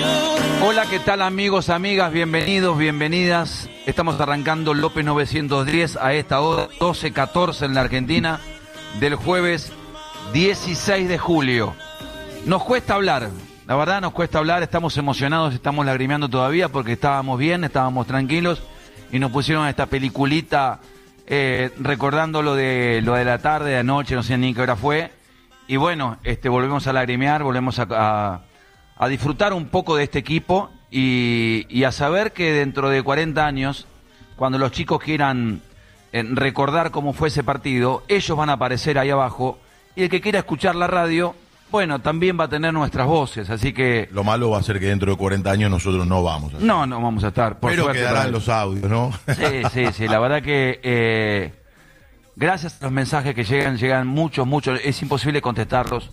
Hola, ¿qué tal amigos, amigas? Bienvenidos, bienvenidas. Estamos arrancando López 910 a esta hora, 12:14 en la Argentina, del jueves 16 de julio. Nos cuesta hablar, la verdad nos cuesta hablar, estamos emocionados, estamos lagrimeando todavía porque estábamos bien, estábamos tranquilos y nos pusieron esta peliculita recordando lo de la tarde, de anoche, no sé ni qué hora fue. Y bueno, volvemos a lagrimear, volvemos a disfrutar un poco de este equipo y a saber que dentro de 40 años, cuando los chicos quieran recordar cómo fue ese partido, ellos van a aparecer ahí abajo y el que quiera escuchar la radio, bueno, también va a tener nuestras voces, así que... Lo malo va a ser que dentro de 40 años nosotros no vamos a estar. No vamos a estar, por pero suerte. Quedarán los audios, ¿no? Sí, la verdad que gracias a los mensajes que llegan muchos, es imposible contestarlos.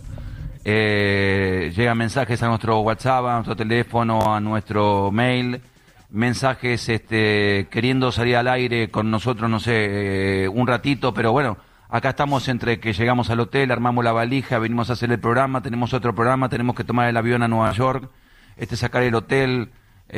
Llegan mensajes a nuestro WhatsApp, a nuestro teléfono, a nuestro mail, mensajes queriendo salir al aire con nosotros, no sé, un ratito, pero bueno, acá estamos entre que llegamos al hotel, armamos la valija, venimos a hacer el programa, tenemos otro programa, tenemos que tomar el avión a Nueva York, sacar el hotel,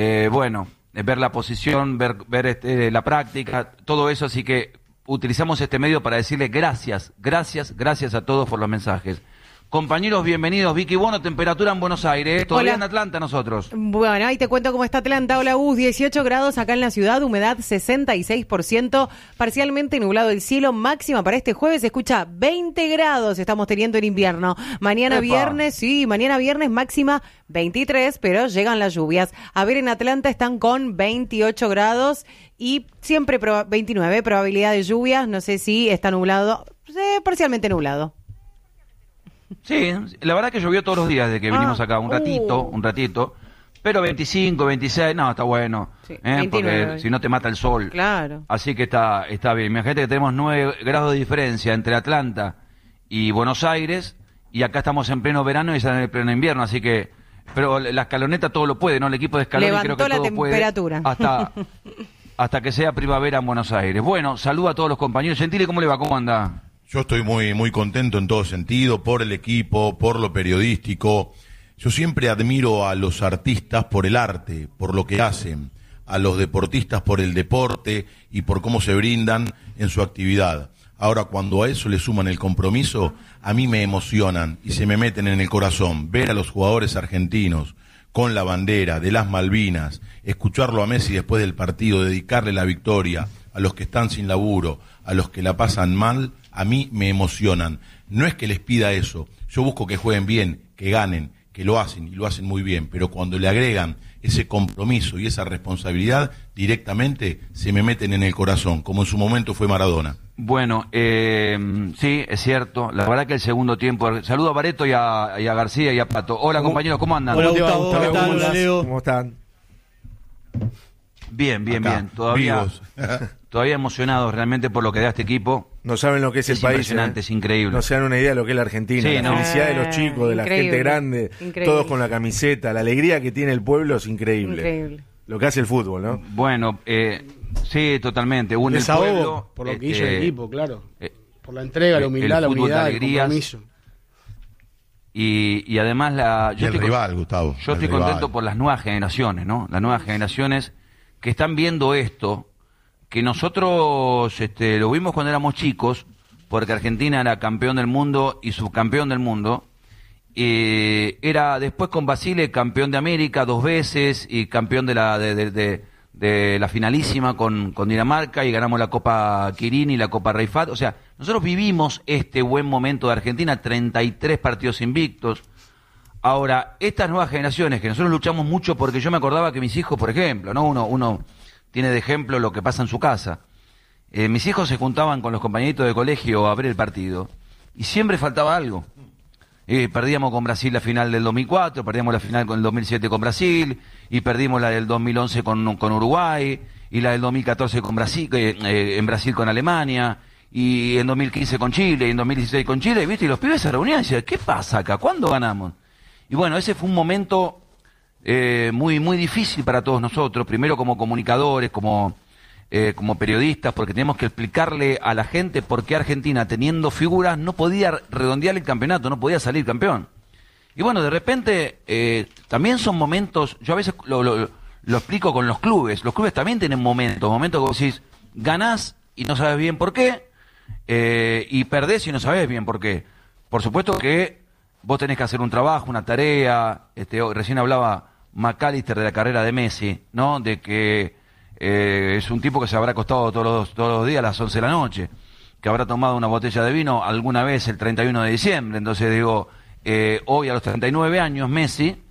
ver la posición, ver la práctica, todo eso, así que utilizamos este medio para decirle gracias a todos por los mensajes. Compañeros, bienvenidos. Vicky Bono, temperatura en Buenos Aires. Todavía en Atlanta nosotros. Bueno, ahí te cuento cómo está Atlanta. Hola, Gus. 18 grados acá en la ciudad, humedad 66%, parcialmente nublado el cielo. Máxima para este jueves, escucha, 20 grados estamos teniendo en invierno. Mañana viernes, máxima 23, pero llegan las lluvias. A ver, en Atlanta están con 28 grados y siempre 29, probabilidad de lluvias. No sé si está nublado, parcialmente nublado. Sí, la verdad que llovió todos los días desde que vinimos acá, un ratito, pero 25, 26, no, está bueno, sí, porque si no te mata el sol. Claro. Así que está bien. Imagínate que tenemos 9 grados de diferencia entre Atlanta y Buenos Aires, y acá estamos en pleno verano y están en el pleno invierno, así que, pero la escaloneta todo lo puede, ¿no? El equipo de Scaloni creo que todo temperatura. Puede hasta que sea primavera en Buenos Aires. Bueno, saludo a todos los compañeros. Gentile, ¿cómo le va? ¿Cómo anda? Yo estoy muy contento en todo sentido, por el equipo, por lo periodístico. Yo siempre admiro a los artistas por el arte, por lo que hacen, a los deportistas por el deporte y por cómo se brindan en su actividad. Ahora, cuando a eso le suman el compromiso, a mí me emocionan y se me meten en el corazón ver a los jugadores argentinos con la bandera de las Malvinas, escucharlo a Messi después del partido, dedicarle la victoria a los que están sin laburo, a los que la pasan mal. A mí me emocionan. No es que les pida eso. Yo busco que jueguen bien, que ganen, que lo hacen y lo hacen muy bien. Pero cuando le agregan ese compromiso y esa responsabilidad, directamente se me meten en el corazón, como en su momento fue Maradona. Bueno, sí, es cierto. La verdad que el segundo tiempo... Saludo a Bareto y a García y a Pato. Hola, compañeros, ¿cómo andan? Hola, Gustavo. ¿Qué tal, Leo? ¿Cómo están? Bien. Todavía emocionados realmente por lo que da este equipo. No saben lo que es el país. Impresionante, es increíble. No se dan una idea de lo que es la Argentina. Sí, la felicidad de los chicos, de la gente grande, todos con la camiseta. La alegría que tiene el pueblo es increíble. Lo que hace el fútbol, ¿no? Bueno, sí, totalmente. Une el pueblo. Por lo que hizo el equipo, claro. Por la entrega, la humildad, la unidad, el compromiso. Y además yo estoy contento por las nuevas generaciones, ¿no? Las nuevas generaciones que están viendo esto, que nosotros lo vimos cuando éramos chicos, porque Argentina era campeón del mundo y subcampeón del mundo, era después con Basile campeón de América 2 veces y campeón de la finalísima con Dinamarca, y ganamos la Copa Quirini y la Copa Rey Fahd. O sea, nosotros vivimos este buen momento de Argentina, 33 partidos invictos. Ahora, estas nuevas generaciones, que nosotros luchamos mucho, porque yo me acordaba que mis hijos, por ejemplo, ¿no? Uno tiene de ejemplo lo que pasa en su casa. Mis hijos se juntaban con los compañeritos de colegio a ver el partido y siempre faltaba algo. Perdíamos con Brasil la final del 2004, perdíamos la final con el 2007 con Brasil, y perdimos la del 2011 con Uruguay, y la del 2014 con Brasil, en Brasil con Alemania, y en 2015 con Chile, y en 2016 con Chile, ¿viste? Y los pibes se reunían y decían, ¿qué pasa acá? ¿Cuándo ganamos? Y bueno, ese fue un momento muy difícil para todos nosotros, primero como comunicadores, como periodistas, porque tenemos que explicarle a la gente por qué Argentina, teniendo figuras, no podía redondear el campeonato, no podía salir campeón. Y bueno, de repente también son momentos, yo a veces lo explico con los clubes también tienen momentos que vos decís, ganás y no sabes bien por qué, y perdés y no sabes bien por qué. Por supuesto que vos tenés que hacer un trabajo, una tarea, recién hablaba McAllister de la carrera de Messi, ¿no? De que es un tipo que se habrá acostado todos los días a las 11 de la noche, que habrá tomado una botella de vino alguna vez el 31 de diciembre, entonces digo, hoy a los 39 años Messi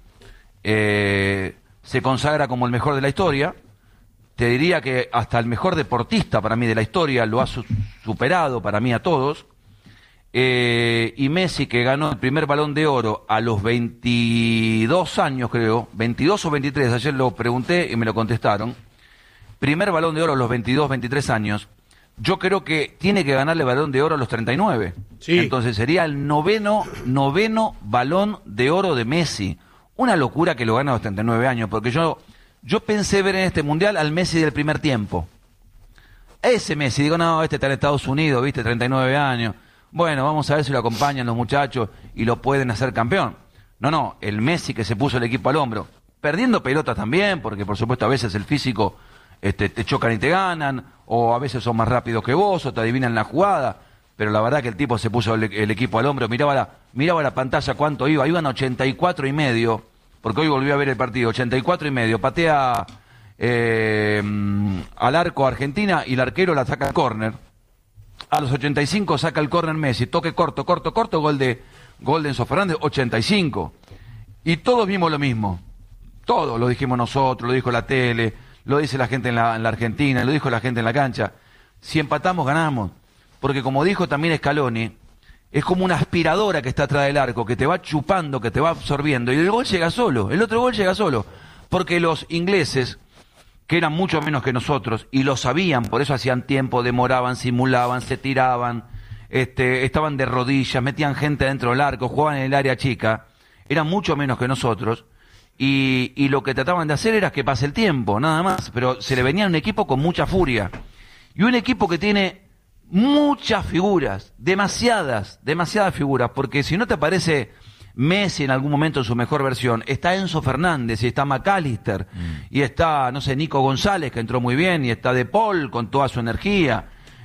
se consagra como el mejor de la historia. Te diría que hasta el mejor deportista para mí de la historia lo ha superado para mí a todos. Y Messi, que ganó el primer Balón de Oro a los 22 años, creo, 22 o 23, ayer lo pregunté y me lo contestaron. Primer Balón de Oro a los 22, 23 años. Yo creo que tiene que ganarle Balón de Oro a los 39. Sí. Entonces sería el noveno Balón de Oro de Messi. Una locura que lo gane a los 39 años, porque yo pensé ver en este Mundial al Messi del primer tiempo. Ese Messi, digo, no, está en Estados Unidos, viste, 39 años. Bueno, vamos a ver si lo acompañan los muchachos y lo pueden hacer campeón. No, el Messi que se puso el equipo al hombro, perdiendo pelotas también, porque por supuesto a veces el físico te chocan y te ganan, o a veces son más rápidos que vos, o te adivinan la jugada, pero la verdad que el tipo se puso el equipo al hombro, miraba la pantalla cuánto iban 84,5, porque hoy volví a ver el partido, 84,5, patea al arco Argentina y el arquero la saca al córner. A los 85 saca el córner Messi, toque corto, gol de Enzo Fernández, 85. Y todos vimos lo mismo. Todos lo dijimos nosotros, lo dijo la tele, lo dice la gente en la Argentina, lo dijo la gente en la cancha. Si empatamos, ganamos. Porque como dijo también Scaloni, es como una aspiradora que está atrás del arco, que te va chupando, que te va absorbiendo. Y el gol llega solo, el otro gol llega solo. Porque los ingleses, que eran mucho menos que nosotros, y lo sabían, por eso hacían tiempo, demoraban, simulaban, se tiraban, estaban de rodillas, metían gente dentro del arco, jugaban en el área chica, eran mucho menos que nosotros, y lo que trataban de hacer era que pase el tiempo, nada más, pero se le venía un equipo con mucha furia, y un equipo que tiene muchas figuras, demasiadas figuras, porque si no te parece Messi en algún momento en su mejor versión, está Enzo Fernández y está McAllister y está, no sé, Nico González, que entró muy bien, y está De Paul con toda su energía,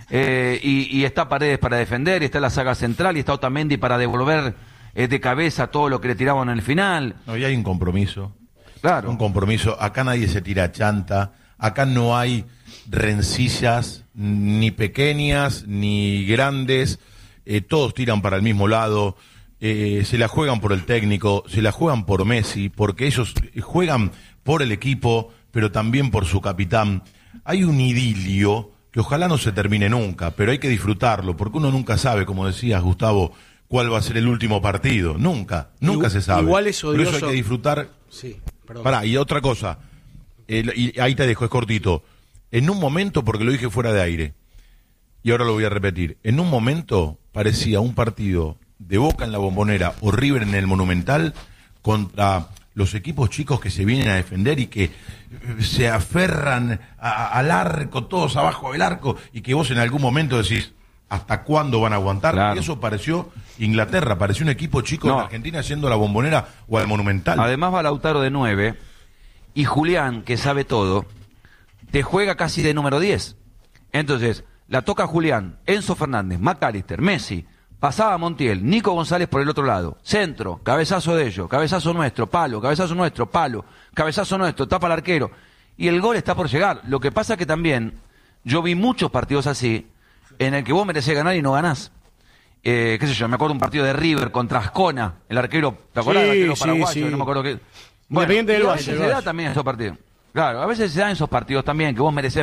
y está Paredes para defender, y está la saga central, y está Otamendi para devolver de cabeza todo lo que le tiraban en el final. No, y hay un compromiso. Claro. Un compromiso. Acá nadie se tira chanta, acá no hay rencillas ni pequeñas ni grandes, todos tiran para el mismo lado. Se la juegan por el técnico, se la juegan por Messi, porque ellos juegan por el equipo, pero también por su capitán. Hay un idilio que ojalá no se termine nunca, pero hay que disfrutarlo, porque uno nunca sabe, como decías, Gustavo, cuál va a ser el último partido. Nunca se sabe. Igual es odioso. Por eso hay que disfrutar. Sí, perdón. Pará, y otra cosa, y ahí te dejo, es cortito. En un momento, porque lo dije fuera de aire, y ahora lo voy a repetir, en un momento parecía un partido de Boca en la Bombonera o River en el Monumental contra los equipos chicos que se vienen a defender y que se aferran al arco, todos abajo del arco, y que vos en algún momento decís, ¿hasta cuándo van a aguantar? Claro. Y eso pareció Inglaterra, pareció un equipo chico de Argentina yendo a la Bombonera o al Monumental. Además va Lautaro de 9 y Julián, que sabe todo, te juega casi de número 10. Entonces, la toca Julián, Enzo Fernández, McAllister, Messi, pasaba Montiel, Nico González por el otro lado, centro, cabezazo de ellos, cabezazo nuestro, palo, cabezazo nuestro, palo, cabezazo nuestro, tapa al arquero, y el gol está por llegar. Lo que pasa que también, yo vi muchos partidos así, en el que vos merecés ganar y no ganás. Qué sé yo, me acuerdo un partido de River contra Ascona, el arquero, ¿te acordás del arquero paraguayo? Sí. No me acuerdo qué. Bueno, y a veces se da también en esos partidos. Claro, a veces se da en esos partidos también, que vos merecés,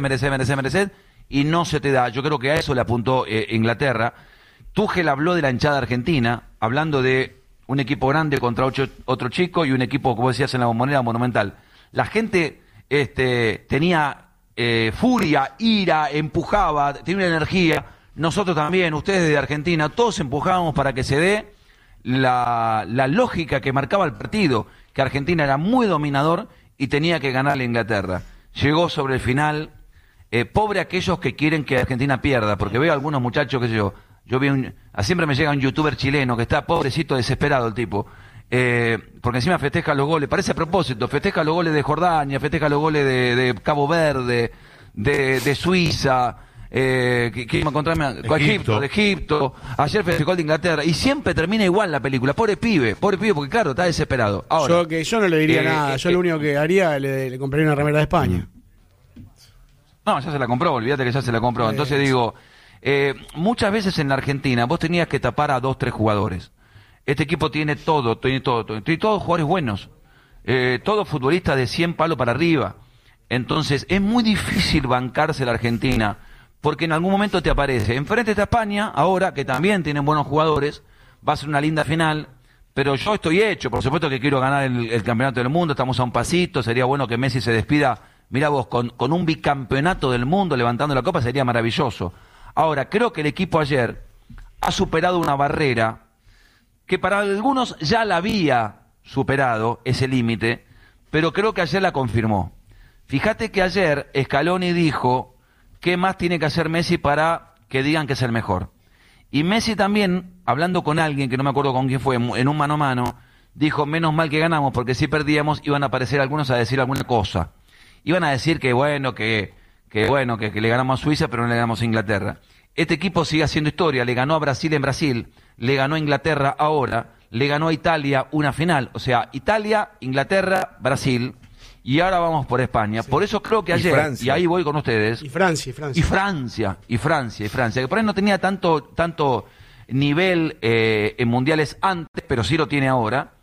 y no se te da. Yo creo que a eso le apuntó Inglaterra. Tuchel habló de la hinchada argentina, hablando de un equipo grande contra otro chico y un equipo, como decías, en la Bombonera Monumental. La gente tenía furia, ira, empujaba, tenía una energía. Nosotros también, ustedes de Argentina, todos empujábamos para que se dé la lógica que marcaba el partido, que Argentina era muy dominador y tenía que ganarle a Inglaterra. Llegó sobre el final, pobre aquellos que quieren que Argentina pierda, porque veo a algunos muchachos, qué sé yo vi siempre me llega un youtuber chileno que está pobrecito, desesperado el tipo, porque encima festeja los goles, parece a propósito, festeja los goles de Jordania, festeja los goles de Cabo Verde, de Suiza, que iba a encontrarme de Egipto, ayer festejó el de Inglaterra, y siempre termina igual la película, pobre pibe, porque claro, está desesperado. Ahora, yo no le diría nada, yo lo único que haría, le compraría una remera de España. No, ya se la compró, olvídate que ya se la compró. Entonces digo, muchas veces en la Argentina vos tenías que tapar a 2, 3 jugadores. Este equipo tiene todos jugadores buenos, todos futbolistas de 100 palos para arriba. Entonces es muy difícil bancarse la Argentina, porque en algún momento te aparece. Enfrente está España, ahora, que también tienen buenos jugadores, va a ser una linda final, pero yo estoy hecho, por supuesto que quiero ganar el campeonato del mundo, estamos a un pasito, sería bueno que Messi se despida, mirá vos, con un bicampeonato del mundo levantando la copa, sería maravilloso. Ahora, creo que el equipo ayer ha superado una barrera que para algunos ya la había superado, ese límite, pero creo que ayer la confirmó. Fíjate que ayer Scaloni dijo qué más tiene que hacer Messi para que digan que es el mejor. Y Messi también, hablando con alguien, que no me acuerdo con quién fue, en un mano a mano, dijo, menos mal que ganamos, porque si perdíamos iban a aparecer algunos a decir alguna cosa. Iban a decir que le ganamos a Suiza, pero no le ganamos a Inglaterra. Este equipo sigue haciendo historia, le ganó a Brasil en Brasil, le ganó a Inglaterra ahora, le ganó a Italia una final. O sea, Italia, Inglaterra, Brasil, y ahora vamos por España. Sí. Por eso creo que ayer, y ahí voy con ustedes. Y Francia, que por ahí no tenía tanto nivel en mundiales antes, pero sí lo tiene ahora.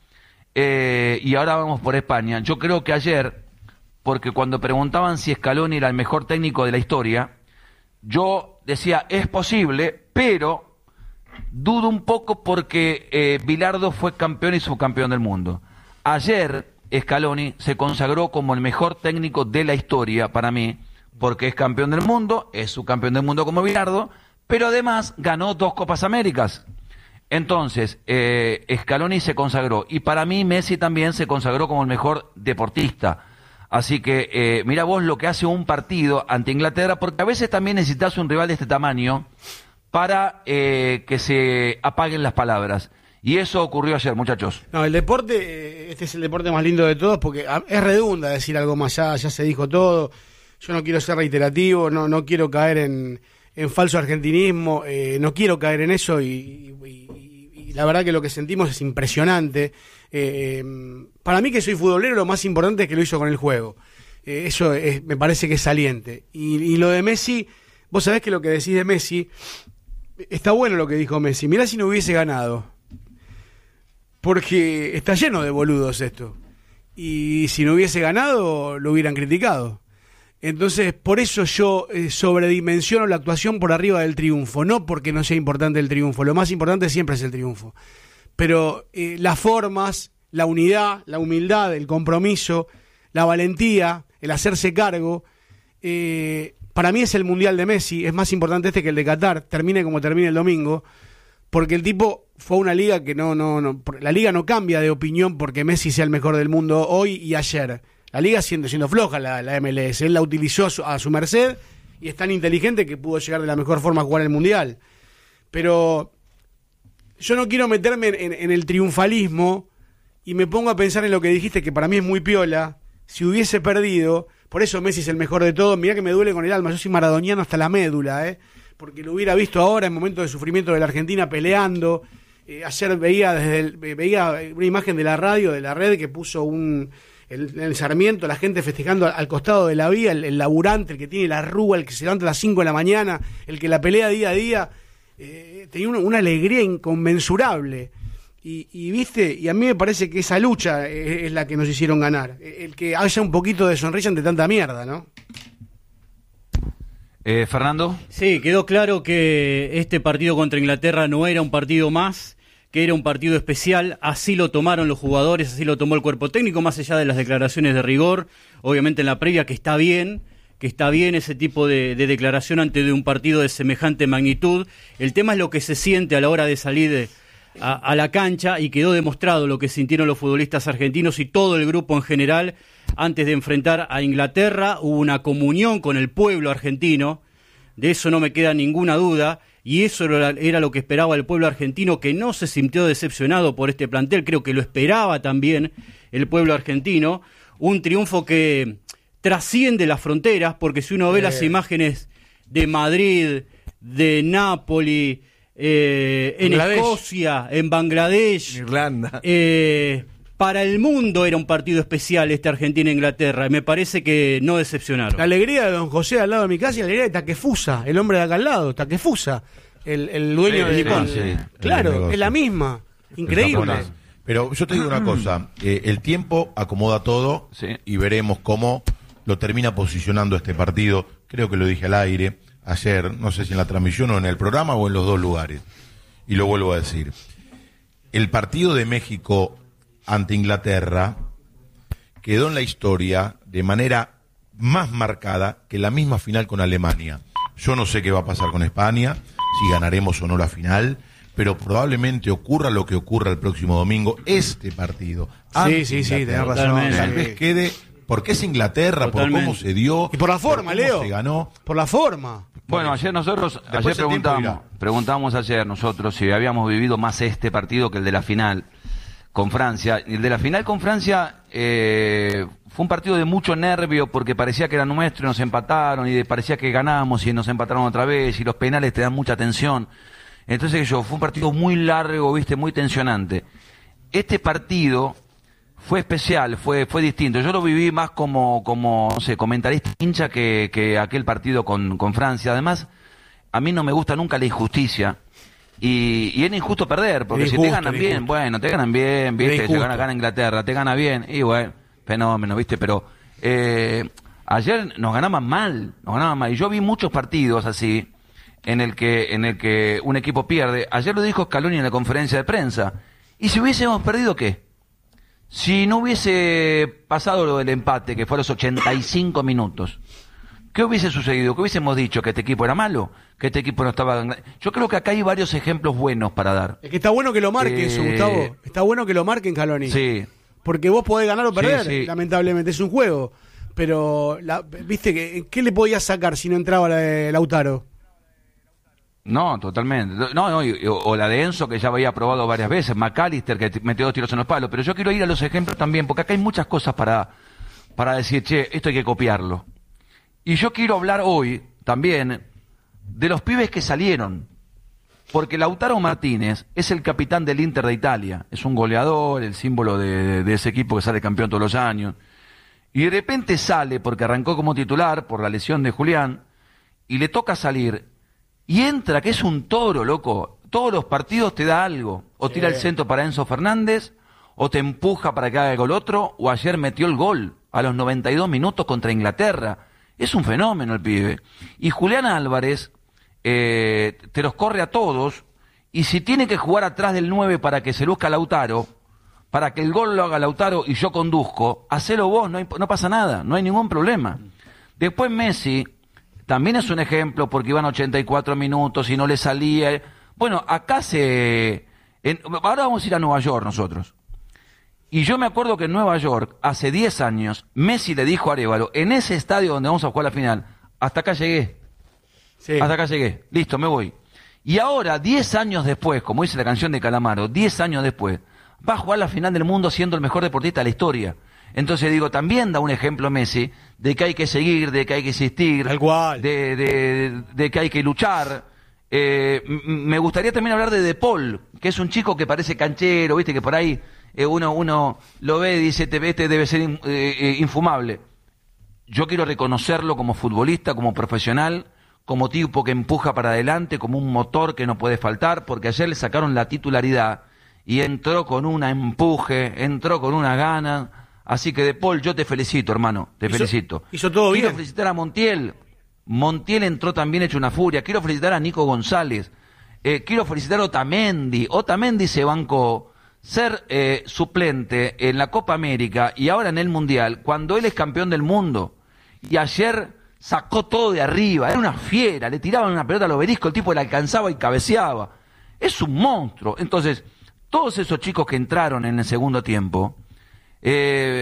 Y ahora vamos por España. Yo creo que ayer, porque cuando preguntaban si Scaloni era el mejor técnico de la historia, yo decía, es posible, pero dudo un poco porque Bilardo fue campeón y subcampeón del mundo. Ayer Scaloni se consagró como el mejor técnico de la historia para mí, porque es campeón del mundo, es subcampeón del mundo como Bilardo, pero además ganó 2 Copas Américas. Entonces, Scaloni se consagró, y para mí Messi también se consagró como el mejor deportista. Así que mira vos lo que hace un partido ante Inglaterra, porque a veces también necesitas un rival de este tamaño para que se apaguen las palabras. Y eso ocurrió ayer, muchachos. No, el deporte, este es el deporte más lindo de todos, porque es redunda decir algo más allá, ya se dijo todo. Yo no quiero ser reiterativo, no quiero caer en falso argentinismo, no quiero caer en eso, y la verdad que lo que sentimos es impresionante. Para mí, que soy futbolero, lo más importante es que lo hizo con el juego. Eso me parece que es saliente. Y lo de Messi, vos sabés que lo que decís de Messi, está bueno lo que dijo Messi. Mirá si no hubiese ganado. Porque está lleno de boludos esto. Y si no hubiese ganado, lo hubieran criticado. Entonces, por eso yo sobredimensiono la actuación por arriba del triunfo. No porque no sea importante el triunfo. Lo más importante siempre es el triunfo. Pero las formas, la unidad, la humildad, el compromiso, la valentía, el hacerse cargo, para mí es el Mundial de Messi. Es más importante este que el de Qatar. Termine como termine el domingo. Porque el tipo fue a una liga que no, la liga no cambia de opinión porque Messi sea el mejor del mundo hoy y ayer. La liga siendo floja, la MLS. Él la utilizó a su merced y es tan inteligente que pudo llegar de la mejor forma a jugar el Mundial. Pero yo no quiero meterme en el triunfalismo y me pongo a pensar en lo que dijiste, que para mí es muy piola. Si hubiese perdido, por eso Messi es el mejor de todos. Mirá que me duele con el alma, yo soy maradoniano hasta la médula, porque lo hubiera visto ahora en momentos de sufrimiento de la Argentina peleando. Ayer veía una imagen de la radio, de la red, que puso el Sarmiento, la gente festejando al costado de la vía, el laburante, el que tiene la arruga, el que se levanta a las 5 de la mañana, el que la pelea día a día, tenía una alegría inconmensurable. Y viste, y a mí me parece que esa lucha es la que nos hicieron ganar. El que haya un poquito de sonrisa ante tanta mierda, ¿no? Fernando. Sí, quedó claro que este partido contra Inglaterra no era un partido más, que era un partido especial. Así lo tomaron los jugadores, así lo tomó el cuerpo técnico, más allá de las declaraciones de rigor, obviamente en la previa, que está bien ese tipo de declaración ante de un partido de semejante magnitud. El tema es lo que se siente a la hora de salir a la cancha, y quedó demostrado lo que sintieron los futbolistas argentinos y todo el grupo en general antes de enfrentar a Inglaterra. Hubo una comunión con el pueblo argentino, de eso no me queda ninguna duda, y eso era lo que esperaba el pueblo argentino, que no se sintió decepcionado por este plantel, creo que lo esperaba también el pueblo argentino, un triunfo que trasciende las fronteras, porque si uno ve las imágenes de Madrid, de Nápoli, en Escocia, en Bangladesh, Irlanda, para el mundo era un partido especial este Argentina-Inglaterra, y me parece que no decepcionaron. La alegría de don José al lado de mi casa y la alegría de Taquefusa, el hombre de acá al lado, Taquefusa, el dueño del Nippon. Claro, es la misma. Increíble. Pero yo te digo una cosa, el tiempo acomoda todo y veremos cómo lo termina posicionando este partido. Creo que lo dije al aire ayer, no sé si en la transmisión o en el programa o en los dos lugares, y lo vuelvo a decir. El partido de México ante Inglaterra quedó en la historia de manera más marcada que la misma final con Alemania. Yo no sé qué va a pasar con España, si ganaremos o no la final, pero probablemente ocurra lo que ocurra el próximo domingo, este partido. Sí, tenés razón. Tal vez quede, porque es Inglaterra, Totalmente. por cómo se dio. Y por la forma, Leo. Se ganó. Por la forma. Bueno, ayer preguntábamos ayer nosotros si habíamos vivido más este partido que el de la final con Francia. El de la final con Francia fue un partido de mucho nervio porque parecía que era nuestro y nos empataron, y parecía que ganábamos y nos empataron otra vez, y los penales te dan mucha tensión. Entonces fue un partido muy largo, muy tensionante. Este partido fue especial, fue distinto. Yo lo viví más como no sé, comentarista hincha que aquel partido con Francia. Además, a mí no me gusta nunca la injusticia. Y es injusto perder, porque si te ganan bien, bueno, te ganan bien, ¿viste? Se gana Inglaterra, te gana bien, y bueno, fenómeno, ¿viste? Pero ayer nos ganaban mal. Y yo vi muchos partidos así, en el que un equipo pierde. Ayer lo dijo Scaloni en la conferencia de prensa. ¿Y si hubiésemos perdido qué? Si no hubiese pasado lo del empate, que fue a los 85 minutos, ¿qué hubiese sucedido? ¿Qué hubiésemos dicho? ¿Que este equipo era malo? ¿Que este equipo no estaba...? Yo creo que acá hay varios ejemplos buenos para dar. Es que está bueno que lo marque eso, Gustavo. Está bueno que lo marquen, Scaloni. Sí. Porque vos podés ganar o perder, Sí. lamentablemente. Es un juego. Pero, ¿viste? ¿Qué le podías sacar si no entraba la de Lautaro? No, totalmente. No, o la de Enzo, que ya había probado varias veces. McAllister, que metió 2 tiros en los palos. Pero yo quiero ir a los ejemplos también, porque acá hay muchas cosas para decir, che, esto hay que copiarlo. Y yo quiero hablar hoy también de los pibes que salieron. Porque Lautaro Martínez es el capitán del Inter de Italia. Es un goleador, el símbolo de ese equipo que sale campeón todos los años. Y de repente sale, porque arrancó como titular por la lesión de Julián, y le toca salir. Y entra, que es un toro, loco. Todos los partidos te da algo. O tira el centro para Enzo Fernández, o te empuja para que haga el gol otro, o ayer metió el gol a los 92 minutos contra Inglaterra. Es un fenómeno el pibe. Y Julián Álvarez te los corre a todos, y si tiene que jugar atrás del 9 para que se luzca Lautaro, para que el gol lo haga Lautaro y yo conduzco, hacelo vos, no pasa nada, no hay ningún problema. Después Messi también es un ejemplo, porque iban 84 minutos y no le salía. Bueno, acá ahora vamos a ir a Nueva York nosotros. Y yo me acuerdo que en Nueva York, hace 10 años, Messi le dijo a Arévalo, en ese estadio donde vamos a jugar la final, hasta acá llegué. Sí. Hasta acá llegué. Listo, me voy. Y ahora, 10 años después, como dice la canción de Calamaro, 10 años después, va a jugar la final del mundo siendo el mejor deportista de la historia. Entonces digo, también da un ejemplo Messi de que hay que seguir, de que hay que insistir, de que hay que luchar. Me gustaría también hablar de Paul, que es un chico que parece canchero, viste, que por ahí uno lo ve y dice, este debe ser infumable. Yo quiero reconocerlo como futbolista, como profesional, como tipo que empuja para adelante, como un motor que no puede faltar, porque ayer le sacaron la titularidad y entró con un empuje, entró con una gana. Así que, De Paul, yo te felicito, hermano, felicito. Hizo todo bien. Quiero felicitar a Montiel. Montiel entró también hecho una furia. Quiero felicitar a Nico González. Quiero felicitar a Otamendi. Otamendi se bancó ser suplente en la Copa América y ahora en el Mundial, cuando él es campeón del mundo. Y ayer sacó todo de arriba. Era una fiera. Le tiraban una pelota al Obelisco, el tipo le alcanzaba y cabeceaba. Es un monstruo. Entonces, todos esos chicos que entraron en el segundo tiempo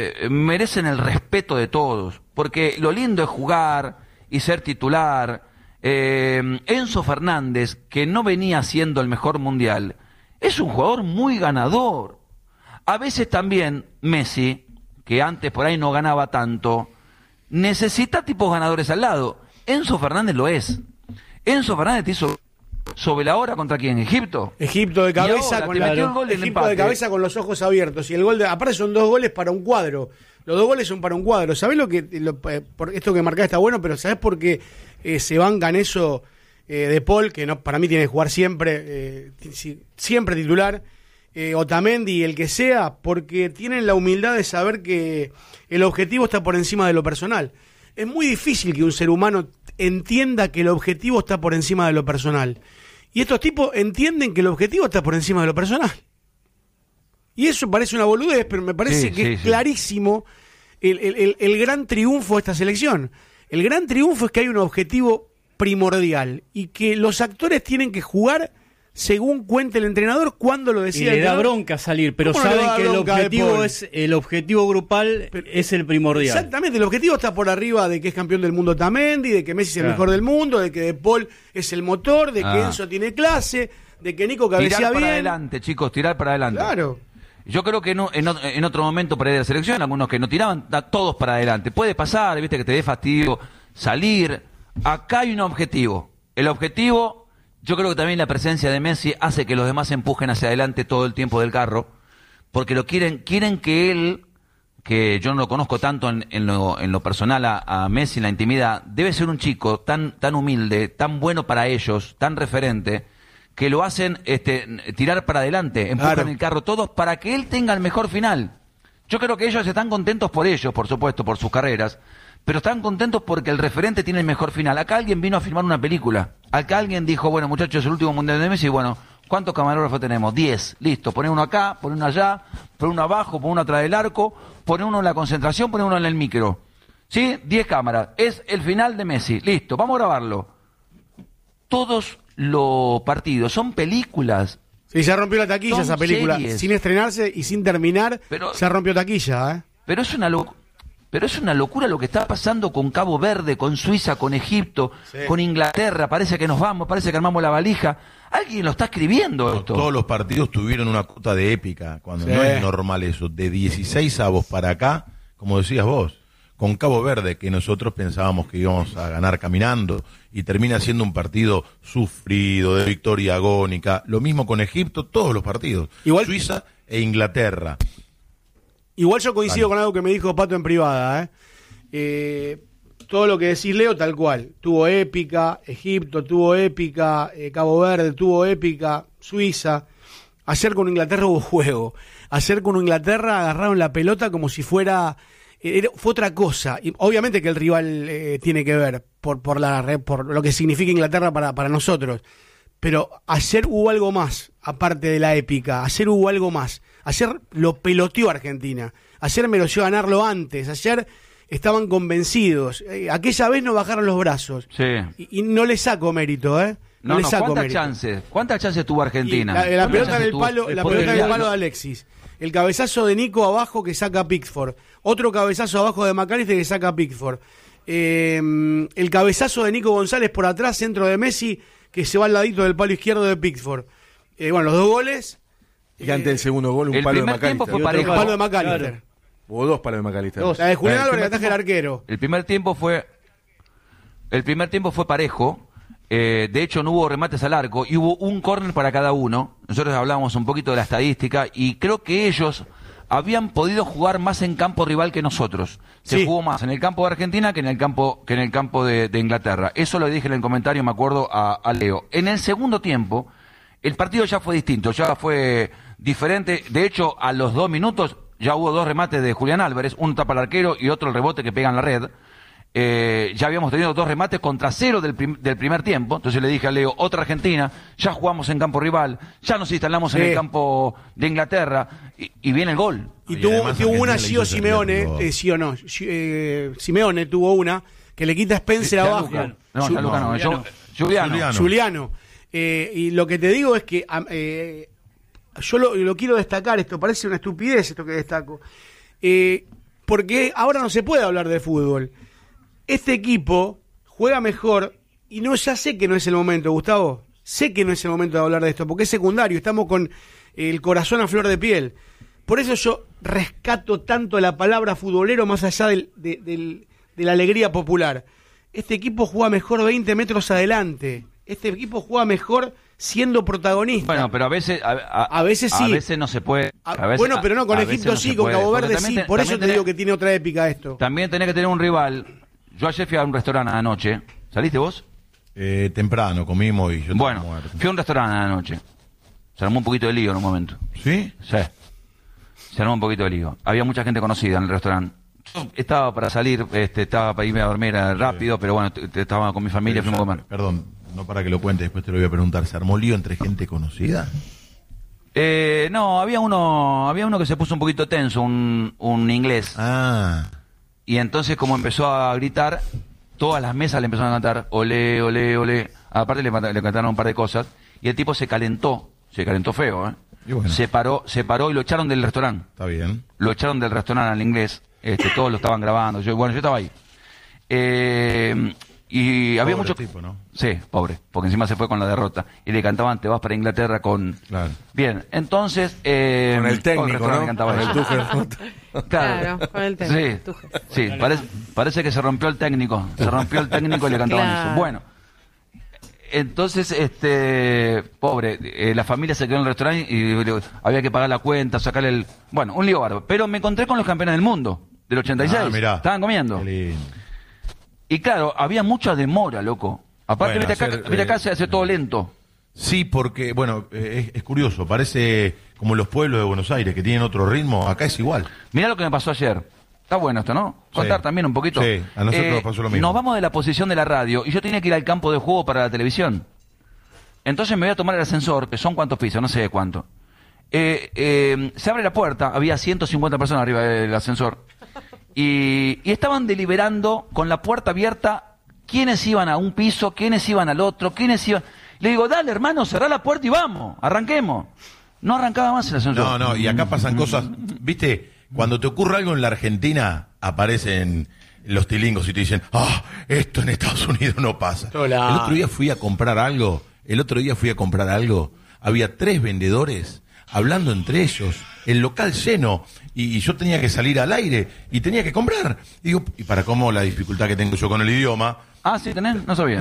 merecen el respeto de todos, porque lo lindo es jugar y ser titular, Enzo Fernández, que no venía siendo el mejor mundial, es un jugador muy ganador. A veces también Messi, que antes por ahí no ganaba tanto, necesita tipos ganadores al lado. Enzo Fernández lo es. Enzo Fernández te hizo sobre la hora contra quién, Egipto. Egipto de cabeza con Egipto de cabeza con los ojos abiertos. Y el gol aparte son 2 goles para un cuadro. Los 2 goles son para un cuadro. ¿Sabés por esto que marcás está bueno, pero sabés por qué se bancan eso de Paul, que no, para mí tiene que jugar siempre, siempre titular, Otamendi, el que sea, porque tienen la humildad de saber que el objetivo está por encima de lo personal. Es muy difícil que un ser humano entienda que el objetivo está por encima de lo personal. Y estos tipos entienden que el objetivo está por encima de lo personal. Y eso parece una boludez, pero me parece que es clarísimo el gran triunfo de esta selección. El gran triunfo es que hay un objetivo primordial y que los actores tienen que jugar según cuente el entrenador cuando lo decida. Y le da bronca salir, pero saben que el objetivo grupal es el primordial. Exactamente, el objetivo está por arriba de que es campeón del mundo Otamendi, de que Messi es el mejor del mundo, de que De Paul es el motor, de que Enzo tiene clase, de que Nico cabecea bien. Tirar para adelante, chicos, tirar para adelante. Claro. Yo creo que en otro momento para ir a la selección, algunos que no tiraban, todos para adelante. Puede pasar, viste, que te dé fastidio salir. Acá hay un objetivo. El objetivo, yo creo que también la presencia de Messi hace que los demás se empujen hacia adelante todo el tiempo del carro, porque quieren que él, que yo no lo conozco tanto en lo personal a Messi, en la intimidad, debe ser un chico tan humilde, tan bueno para ellos, tan referente, que lo hacen tirar para adelante, empujan el carro todos para que él tenga el mejor final. Yo creo que ellos están contentos por ellos, por supuesto, por sus carreras, pero están contentos porque el referente tiene el mejor final. Acá alguien vino a filmar una película. Acá alguien dijo, bueno, muchachos, el último mundial de Messi, bueno, ¿cuántos camarógrafos tenemos? 10, listo, poné uno acá, poné uno allá, poné uno abajo, poné uno atrás del arco, poné uno en la concentración, poné uno en el micro. ¿Sí? 10 cámaras. Es el final de Messi. Listo, vamos a grabarlo. Todos los partidos son películas. Sí, ya rompió la taquilla esa película. Series. Sin estrenarse y sin terminar, ya rompió taquilla, ¿eh? Pero es una locura lo que está pasando con Cabo Verde, con Suiza, con Egipto, con Inglaterra. Parece que nos vamos, parece que armamos la valija. Alguien lo está escribiendo esto. Todos los partidos tuvieron una cuota de épica, cuando no es normal eso. De 16 avos para acá, como decías vos, con Cabo Verde, que nosotros pensábamos que íbamos a ganar caminando, y termina siendo un partido sufrido, de victoria agónica. Lo mismo con Egipto, todos los partidos. Igual Suiza e Inglaterra. Igual yo coincido con algo que me dijo Pato en privada, todo lo que decís, Leo, tal cual. Tuvo épica, Egipto tuvo épica, Cabo Verde tuvo épica, Suiza. Ayer con Inglaterra hubo juego. Ayer con Inglaterra agarraron la pelota como si fue otra cosa. Y obviamente que el rival tiene que ver por lo que significa Inglaterra para nosotros. Pero ayer hubo algo más, aparte de la épica. Ayer hubo algo más. Ayer lo peloteó Argentina. Ayer mereció ganarlo antes. Ayer estaban convencidos. Aquella vez no bajaron los brazos. Sí. Y no le saco mérito, ¿eh? No le saco mérito. ¿Cuántas chances tuvo Argentina? La pelota en el palo de Alexis. El cabezazo de Nico abajo que saca Pickford. Otro cabezazo abajo de McAllister que saca Pickford. El cabezazo de Nico González por atrás, centro de Messi, que se va al ladito del palo izquierdo de Pickford. Bueno, los 2 goles. Y antes del segundo gol, un palo de McAllister. Un palo de McAllister. Claro. Hubo 2 palos de McAllister. La de Julián Álvarez, que ataja el arquero. El primer tiempo fue parejo. De hecho, no hubo remates al arco y hubo un córner para cada uno. Nosotros hablábamos un poquito de la estadística y creo que ellos habían podido jugar más en campo rival que nosotros. Se jugó más en el campo de Argentina que en el campo de Inglaterra. Eso lo dije en el comentario, me acuerdo, a Leo. En el segundo tiempo, el partido ya fue distinto, ya fue diferente. De hecho, a los 2 minutos ya hubo 2 remates de Julián Álvarez, uno tapa al arquero y otro el rebote que pega en la red. Ya habíamos tenido 2 remates contra 0 del primer tiempo. Entonces le dije a Leo, otra Argentina, ya jugamos en campo rival, ya nos instalamos en el campo de Inglaterra y viene el gol. Y tuvo una Gio Simeone, sí o no, Simeone tuvo una que le quita a Spencer abajo. Giuliano. Y lo que te digo es que yo lo quiero destacar, esto parece una estupidez esto que destaco, porque ahora no se puede hablar de fútbol. Este equipo juega mejor Y ya sé que no es el momento, Gustavo. Sé que no es el momento de hablar de esto, porque es secundario. Estamos con el corazón a flor de piel. Por eso yo rescato tanto la palabra futbolero más allá de la alegría popular. Este equipo juega mejor 20 metros adelante. Este equipo juega mejor siendo protagonista. Bueno, pero a veces sí. A veces no se puede. Bueno, pero no, con Egipto sí, con Cabo Verde sí. Por eso te digo que tiene otra épica esto. También tenés que tener un rival. Yo ayer fui a un restaurante anoche. ¿Saliste vos? Temprano, comimos y yo... Bueno, fui a un restaurante anoche. Se armó un poquito de lío en un momento. ¿Sí? Sí. Se armó un poquito de lío. Había mucha gente conocida en el restaurante. Yo estaba para salir, estaba para irme a dormir rápido, pero bueno, estaba con mi familia, fuimos a comer. Perdón, no para que lo cuentes, después te lo voy a preguntar. ¿Se armó lío entre gente conocida? No, había uno que se puso un poquito tenso, un inglés. Ah. Y entonces como empezó a gritar, todas las mesas le empezaron a cantar, olé, olé, olé. Aparte le cantaron un par de cosas. Y el tipo se calentó feo, ¿eh? Y bueno. Se paró y lo echaron del restaurante. Está bien. Lo echaron del restaurante al inglés. Todos lo estaban grabando. Yo estaba ahí. Y había mucho tipo, ¿no? Sí, pobre, porque encima se fue con la derrota y le cantaban te vas para Inglaterra con... Claro. Bien, entonces... con el técnico, ¿no? Con el Tuchel. Claro, con el técnico. Sí, parece que se rompió el técnico. Se rompió el técnico y le cantaban eso. Bueno, entonces, pobre, la familia se quedó en el restaurante y había que pagar la cuenta, sacarle el... Bueno, un lío bárbaro. Pero me encontré con los campeones del mundo, del 86. Ah, mirá. Estaban comiendo. Qué lindo. Y claro, había mucha demora, loco. Aparte, bueno, mira acá se hace todo lento. Sí, porque, bueno, es curioso. Parece como los pueblos de Buenos Aires, que tienen otro ritmo. Acá es igual. Mirá lo que me pasó ayer. Está bueno esto, ¿no? Contar también un poquito. Sí, a nosotros nos pasó lo mismo. Nos vamos de la posición de la radio y yo tenía que ir al campo de juego para la televisión. Entonces me voy a tomar el ascensor, que son cuántos pisos, no sé de cuánto. Se abre la puerta, había 150 personas arriba del ascensor. Y estaban deliberando con la puerta abierta quiénes iban a un piso, quiénes iban al otro, quiénes iban... Le digo, dale hermano, cerrá la puerta y vamos, arranquemos. No arrancaba más el ascensor. No, y acá pasan cosas, viste, cuando te ocurre algo en la Argentina, aparecen los tilingos y te dicen, esto en Estados Unidos no pasa. Hola. El otro día fui a comprar algo, había 3 vendedores hablando entre ellos, el local lleno, y yo tenía que salir al aire y tenía que comprar. Digo, y para cómo la dificultad que tengo yo con el idioma. Ah, sí, tenés, no sabía.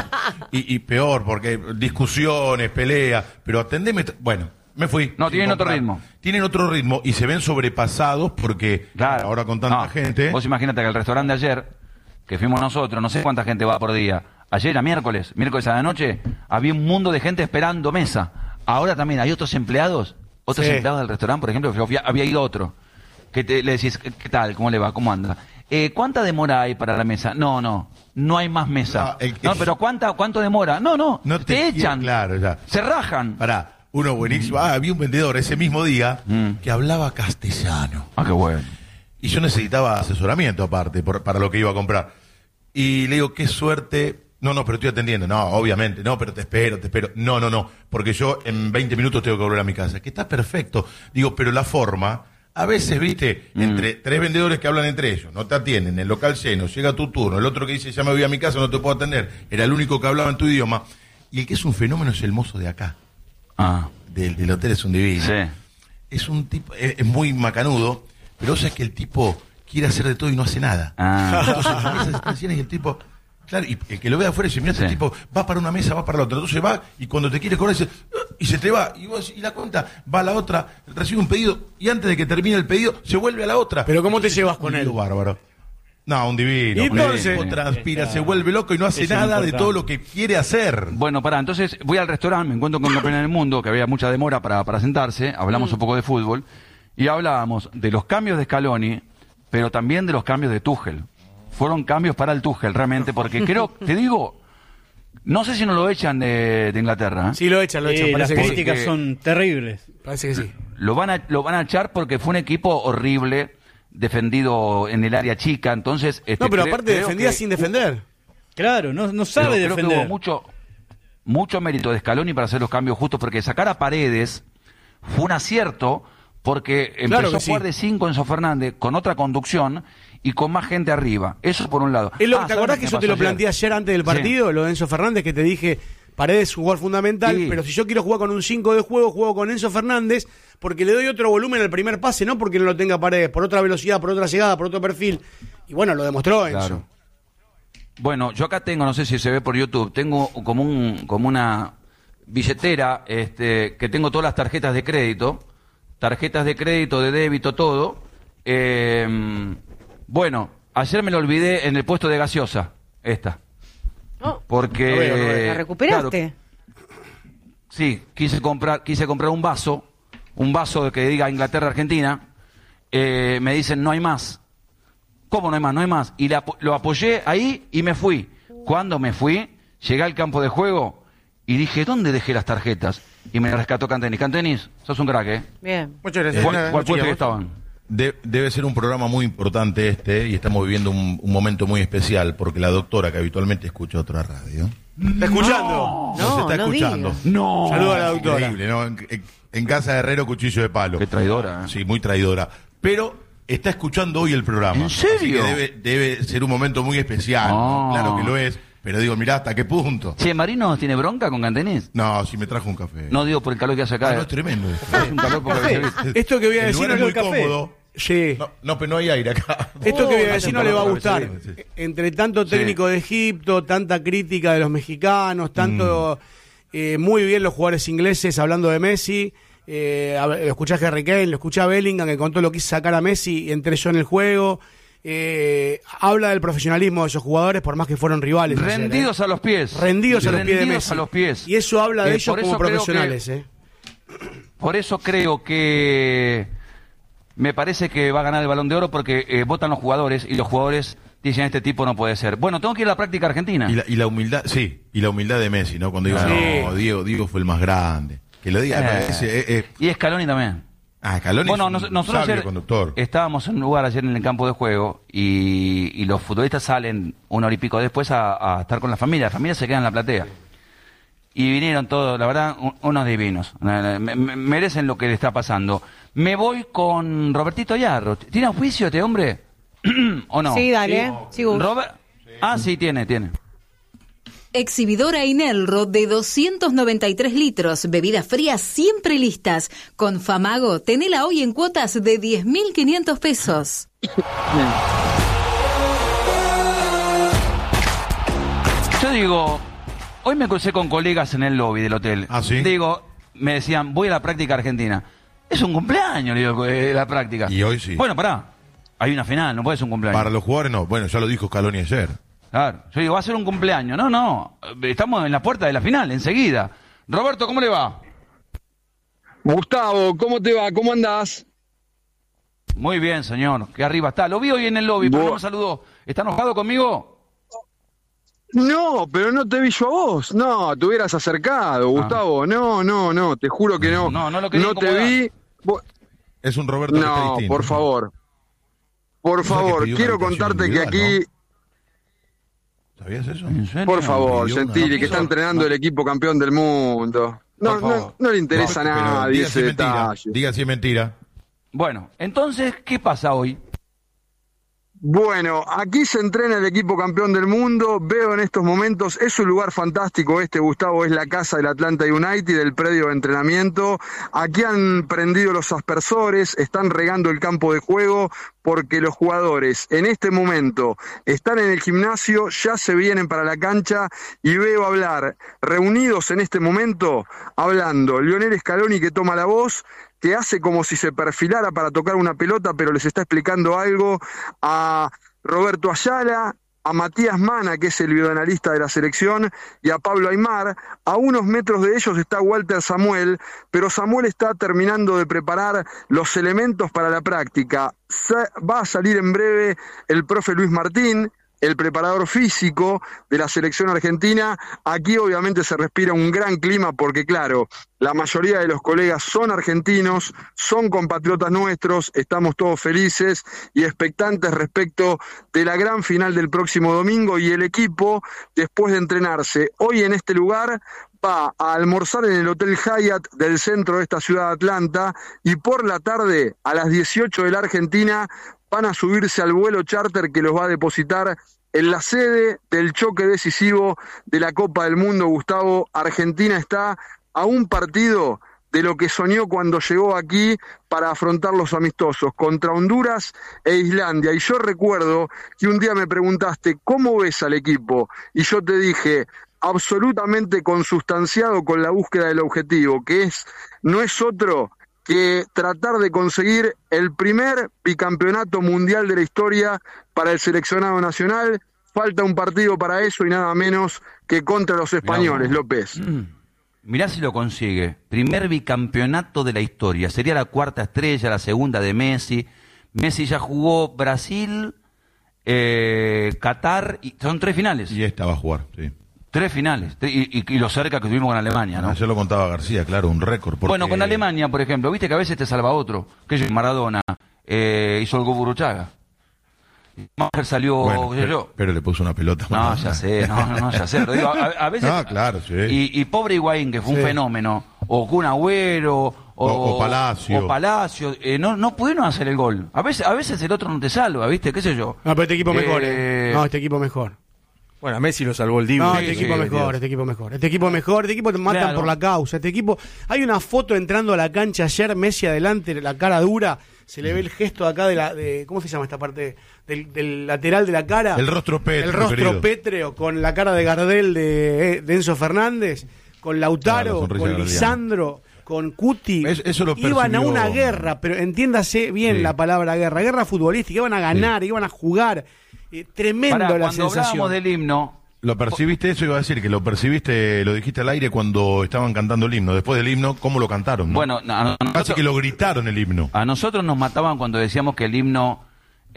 y peor, porque discusiones, peleas, pero atendeme. Bueno, me fui. No, tienen otro ritmo. Tienen otro ritmo y se ven sobrepasados porque claro, ahora con tanta gente. Vos imagínate que el restaurante de ayer, que fuimos nosotros, no sé cuánta gente va por día. Ayer era miércoles a la noche, había un mundo de gente esperando mesa. Ahora también hay otros empleados del restaurante, por ejemplo, había ido otro, que le decís, ¿qué tal? ¿Cómo le va? ¿Cómo anda? ¿Cuánta demora hay para la mesa? No hay más mesa. Pero ¿cuánto demora? No te echan. Claro, ya. Se rajan. Pará, uno buenísimo. Había un vendedor ese mismo día que hablaba castellano. Qué bueno. Y yo necesitaba asesoramiento aparte para lo que iba a comprar. Y le digo, qué suerte... No, pero estoy atendiendo. No, obviamente. No, pero te espero. No. Porque yo en 20 minutos tengo que volver a mi casa. Que está perfecto. Digo, pero la forma, a veces, viste, entre 3 vendedores que hablan entre ellos, no te atienden, el local lleno, llega tu turno, el otro que dice, ya me voy a mi casa, no te puedo atender. Era el único que hablaba en tu idioma. Y el que es un fenómeno es el mozo de acá. Del hotel es un divino. Sí. Es un tipo, es muy macanudo, pero o sea, es que el tipo quiere hacer de todo y no hace nada. Entonces, esas situaciones y el tipo... Claro, y el que lo ve afuera dice, mira, este tipo va para una mesa, va para la otra. Entonces va, y cuando te quiere cobrar, dice, y se te va. Y la cuenta va a la otra, recibe un pedido, y antes de que termine el pedido, se vuelve a la otra. ¿Pero cómo te llevas con él? Bárbaro. No, un divino. ¿Y entonces? Transpira, se vuelve loco y no hace nada de todo lo que quiere hacer. Bueno, entonces voy al restaurante, me encuentro con un campeón del mundo, que había mucha demora para sentarse, hablamos un poco de fútbol, y hablábamos de los cambios de Scaloni, pero también de los cambios de Tuchel. Fueron cambios para el Tuchel, realmente, porque creo, te digo, no sé si no lo echan de Inglaterra. Sí, lo echan. Las críticas son terribles. Parece que sí. Lo van a echar porque fue un equipo horrible, defendido en el área chica, entonces... no, pero aparte defendía sin defender. Claro, no sabe defender. Creo que hubo mucho mérito de Scaloni para hacer los cambios justos, porque sacar a Paredes fue un acierto, porque empezó a jugar de 5 Enzo Fernández con otra conducción, y con más gente arriba. Eso por un lado. ¿Te acordás que yo te lo planteé ayer antes del partido, lo de Enzo Fernández, que te dije, Paredes es un jugador fundamental, pero si yo quiero jugar con un 5 de juego, juego con Enzo Fernández, porque le doy otro volumen al primer pase, no porque no lo tenga Paredes, por otra velocidad, por otra llegada, por otro perfil. Y bueno, lo demostró Enzo. Claro. Bueno, yo acá tengo, no sé si se ve por YouTube, tengo como una billetera que tengo todas las tarjetas de crédito, de débito, todo. Bueno, ayer me lo olvidé en el puesto de gaseosa, porque... ¿La recuperaste? Claro, sí, quise comprar un vaso que diga Inglaterra-Argentina, me dicen no hay más. ¿Cómo no hay más? No hay más. Y lo apoyé ahí y me fui. Cuando me fui, llegué al campo de juego y dije, ¿dónde dejé las tarjetas? Y me rescató Cantenis. Cantenis, sos un crack, ¿eh? Bien. Muchas gracias. ¿Cuál puesto que estaban? Debe ser un programa muy importante y estamos viviendo un momento muy especial porque la doctora, que habitualmente escucha otra radio, ¿está escuchando? No, se está escuchando. Digas. No. Saludos a la doctora. Increíble, ¿no? En casa de Herrero, cuchillo de palo. Qué traidora, ¿eh? Sí, muy traidora. Pero está escuchando hoy el programa. ¿En serio? Así que debe ser un momento muy especial. Oh. Claro que lo es. Pero digo, mirá, ¿hasta qué punto? Che, ¿Marino tiene bronca con Cantenis? No, si me trajo un café. No digo por el calor que hace acá. No, es tremendo. Es un calor porque... Esto que voy a El decir lugar no es muy cómodo. Sí. No, pero no hay aire acá. Esto que voy a decir no le va a Sí. gustar. Entre tanto técnico de Egipto, tanta crítica de los mexicanos, tanto muy bien los jugadores ingleses hablando de Messi. Lo escuché a Harry Kane, lo escuché a Bellingham, que contó lo que hizo sacar a Messi y entré yo en el juego. Habla del profesionalismo de esos jugadores, por más que fueron rivales. Rendidos a los pies. Rendidos a los pies de Messi. A los pies. Y eso habla de ellos por como eso creo profesionales. Por eso creo que me parece que va a ganar el Balón de Oro porque votan los jugadores y los jugadores dicen este tipo no puede ser. Bueno, tengo que ir a la práctica argentina. Y la humildad, sí, y la humildad de Messi, ¿no? Cuando digo, no, Diego fue el más grande. Que lo diga, y Scaloni también. Scaloni Bueno, es un nosotros sabio ayer conductor. estábamos en un lugar ayer en el campo de juego y los futbolistas salen una hora y pico después a estar con la familia. La familia se queda en la platea. Y vinieron todos, la verdad, unos divinos. Merecen lo que le está pasando. Me voy con Robertito Yarro. ¿Tiene auspicio este hombre? ¿O no? Sí, dale. Sí, sí, tiene. Exhibidora Inelro de 293 litros, bebidas frías siempre listas. Con Famago, tenela hoy en cuotas de 10.500 pesos. Yo digo, hoy me crucé con colegas en el lobby del hotel. ¿Ah, sí? Digo, me decían, voy a la práctica argentina. Es un cumpleaños, digo, la práctica. Y hoy sí. Bueno, pará, hay una final, no puede ser un cumpleaños. Para los jugadores no. Bueno, ya lo dijo Scaloni ayer. Claro, yo digo, va a ser un cumpleaños. No, estamos en la puerta de la final, enseguida. Roberto, ¿cómo le va? Gustavo, ¿cómo te va? ¿Cómo andás? Muy bien, señor, que arriba está. Lo vi hoy en el lobby, pero no me saludó. ¿Está enojado conmigo? No, pero no te vi yo a vos. No, te hubieras acercado, Gustavo. No, te juro que no. No lo quería No te vi. Es un Roberto que está No, distinto. por favor. Por favor, quiero contarte que aquí... ¿no? ¿Sabías eso? ¿En serio? Por favor, Pidió una- Gentili, que está entrenando el equipo campeón del mundo. No le interesa a pero nadie diga ese si es mentira. detalle. Diga si es mentira. Bueno, entonces, ¿qué pasa hoy? Bueno, aquí se entrena el equipo campeón del mundo, veo en estos momentos, es un lugar fantástico Gustavo, es la casa del Atlanta United, del predio de entrenamiento. Aquí han prendido los aspersores, están regando el campo de juego, porque los jugadores en este momento están en el gimnasio, ya se vienen para la cancha y veo hablar, reunidos en este momento, hablando Lionel Scaloni, que toma la voz, que hace como si se perfilara para tocar una pelota, pero les está explicando algo a Roberto Ayala, a Matías Mana, que es el videoanalista de la selección, y a Pablo Aimar. A unos metros de ellos está Walter Samuel, pero Samuel está terminando de preparar los elementos para la práctica. Va a salir en breve el profe Luis Martín, el preparador físico de la selección argentina. Aquí obviamente se respira un gran clima porque, claro, la mayoría de los colegas son argentinos, son compatriotas nuestros, estamos todos felices y expectantes respecto de la gran final del próximo domingo, y el equipo, después de entrenarse hoy en este lugar, va a almorzar en el Hotel Hyatt del centro de esta ciudad de Atlanta y por la tarde, a las 18 de la Argentina, van a subirse al vuelo charter que los va a depositar en la sede del choque decisivo de la Copa del Mundo. Gustavo, Argentina está a un partido de lo que soñó cuando llegó aquí para afrontar los amistosos contra Honduras e Islandia. Y yo recuerdo que un día me preguntaste, ¿cómo ves al equipo? Y yo te dije, absolutamente consustanciado con la búsqueda del objetivo, que no es otro que tratar de conseguir el primer bicampeonato mundial de la historia para el seleccionado nacional. Falta un partido para eso y nada menos que contra los españoles, López. Mirá si lo consigue. Primer bicampeonato de la historia. Sería la cuarta estrella, la segunda de Messi. Messi ya jugó Brasil, Qatar, y son 3 finales. Y esta va a jugar, sí. 3 finales. Y lo cerca que tuvimos con Alemania, ¿no? Ayer lo contaba García, claro, un récord. Porque... Bueno, con Alemania, por ejemplo, viste que a veces te salva otro. Que yo, Maradona hizo el Guburuchaga. Maher salió, bueno, pero le puso una pelota. No, ya sé, ya sé. Lo digo, a veces. No, claro, sí. Y pobre Higuaín, que fue un fenómeno, o Kun Agüero, o Palacio, no pudieron hacer el gol. A veces el otro no te salva, ¿viste? ¿Qué sé yo? No, pero este equipo mejor. No, este equipo mejor. Bueno, a Messi lo salvó el Dibu. No, este equipo mejor. Este equipo te matan por la causa. Este equipo, hay una foto entrando a la cancha ayer, Messi adelante, la cara dura, se le ve el gesto acá de ¿cómo se llama esta parte? Del lateral de la cara. El rostro pétreo. El rostro pétreo, con la cara de Gardel de Enzo Fernández, con Lautaro, con Lisandro, con Cuti. Eso lo iban a una guerra, pero entiéndase bien la palabra guerra futbolística, iban a ganar, iban a jugar. Tremendo la cuando sensación. Hablábamos del himno. ¿Lo percibiste eso? Iba a decir que lo percibiste, lo dijiste al aire cuando estaban cantando el himno. Después del himno, ¿cómo lo cantaron? ¿No? Bueno, casi que lo gritaron el himno. A nosotros nos mataban cuando decíamos que el himno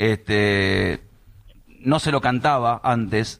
no se lo cantaba antes.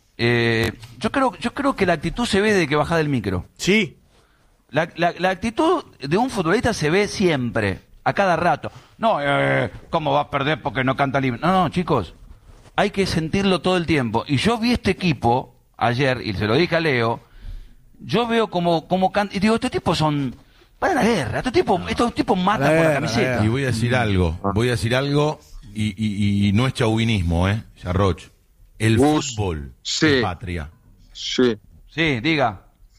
Yo creo que la actitud se ve desde que bajás del micro. Sí. La actitud de un futbolista se ve siempre, a cada rato. No, ¿cómo va a perder porque no canta el himno? No, chicos. Hay que sentirlo todo el tiempo. Y yo vi este equipo ayer, y se lo dije a Leo, yo veo como canta, y digo, estos tipos son para la guerra, estos tipos matan por la camiseta. Y voy a decir algo, y no es chauvinismo, Yarroch. El fútbol es patria. Sí. Sí, diga.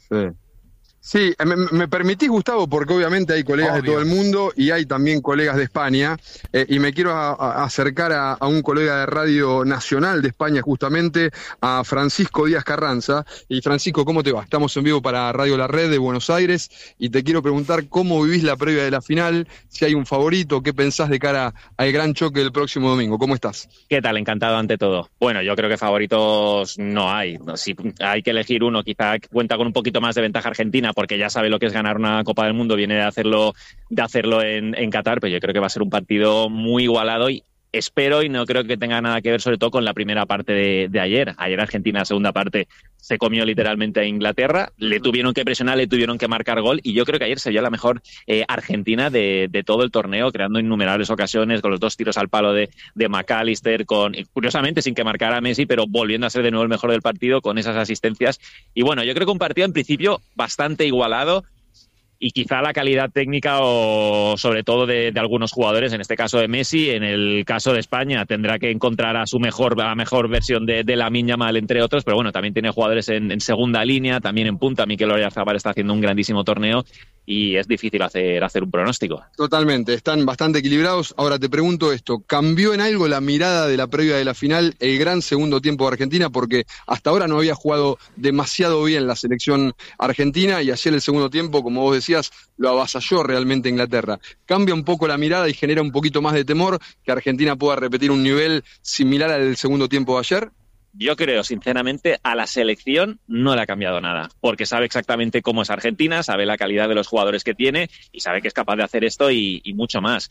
Sí, me permitís, Gustavo, porque obviamente hay colegas de todo el mundo y hay también colegas de España, y me quiero acercar a un colega de Radio Nacional de España, justamente, a Francisco Díaz Carranza. Y Francisco, ¿cómo te va? Estamos en vivo para Radio La Red de Buenos Aires y te quiero preguntar cómo vivís la previa de la final, si hay un favorito, qué pensás de cara al gran choque del próximo domingo. ¿Cómo estás? ¿Qué tal? Encantado ante todo. Bueno, yo creo que favoritos no hay. Si hay que elegir uno, quizá cuenta con un poquito más de ventaja Argentina, porque ya sabe lo que es ganar una Copa del Mundo, viene de hacerlo en Qatar, pero yo creo que va a ser un partido muy igualado y espero, y no creo que tenga nada que ver sobre todo con la primera parte de ayer. Ayer Argentina, la segunda parte, se comió literalmente a Inglaterra, le tuvieron que presionar, le tuvieron que marcar gol, y yo creo que ayer se vio la mejor Argentina de todo el torneo, creando innumerables ocasiones, con los 2 tiros al palo de McAllister, curiosamente sin que marcara a Messi, pero volviendo a ser de nuevo el mejor del partido con esas asistencias. Y bueno, yo creo que un partido en principio bastante igualado, y quizá la calidad técnica o sobre todo de algunos jugadores, en este caso de Messi, en el caso de España tendrá que encontrar a la mejor versión de Lamine Yamal, entre otros, pero bueno, también tiene jugadores en segunda línea, también en punta. Mikel Oyarzabal está haciendo un grandísimo torneo y es difícil hacer un pronóstico. Totalmente, están bastante equilibrados. Ahora te pregunto esto, ¿cambió en algo la mirada de la previa de la final, el gran segundo tiempo de Argentina? Porque hasta ahora no había jugado demasiado bien la selección argentina y ayer el segundo tiempo, como vos decías, lo avasalló realmente Inglaterra. ¿Cambia un poco la mirada y genera un poquito más de temor que Argentina pueda repetir un nivel similar al del segundo tiempo de ayer? Yo creo, sinceramente, a la selección no le ha cambiado nada, porque sabe exactamente cómo es Argentina, sabe la calidad de los jugadores que tiene y sabe que es capaz de hacer esto y mucho más.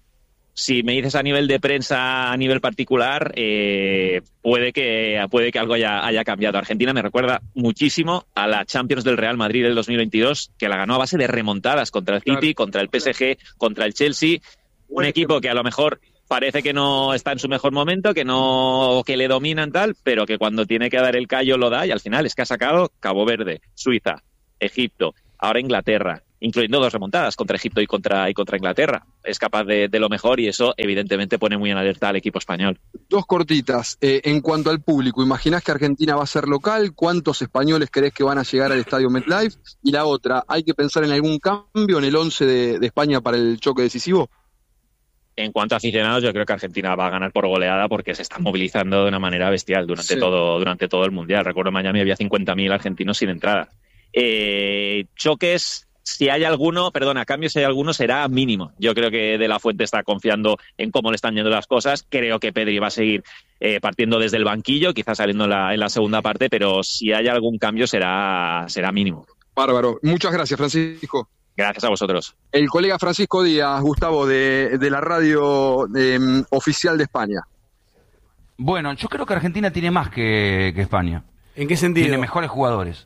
Si me dices a nivel de prensa, a nivel particular, puede que algo haya cambiado. Argentina me recuerda muchísimo a la Champions del Real Madrid del 2022, que la ganó a base de remontadas contra el City, contra el PSG, contra el Chelsea. Un equipo que a lo mejor parece que no está en su mejor momento, que le dominan tal, pero que cuando tiene que dar el callo lo da, y al final es que ha sacado Cabo Verde, Suiza, Egipto, ahora Inglaterra, incluyendo 2 remontadas contra Egipto y contra Inglaterra. Es capaz de lo mejor y eso evidentemente pone muy en alerta al equipo español. 2 cortitas. En cuanto al público, ¿imaginás que Argentina va a ser local? ¿Cuántos españoles creés que van a llegar al estadio MetLife? Y la otra, ¿hay que pensar en algún cambio en el 11 de España para el choque decisivo? En cuanto a aficionados, yo creo que Argentina va a ganar por goleada porque se están movilizando de una manera bestial durante todo el Mundial. Recuerdo en Miami había 50.000 argentinos sin entrada. Choques, cambios si hay alguno, será mínimo. Yo creo que De La Fuente está confiando en cómo le están yendo las cosas. Creo que Pedri va a seguir partiendo desde el banquillo, quizás saliendo en la segunda parte, pero si hay algún cambio será mínimo. Bárbaro. Muchas gracias, Francisco. Gracias a vosotros. El colega Francisco Díaz, Gustavo, de la radio oficial de España. Bueno, yo creo que Argentina tiene más que España. ¿En qué sentido? Tiene mejores jugadores.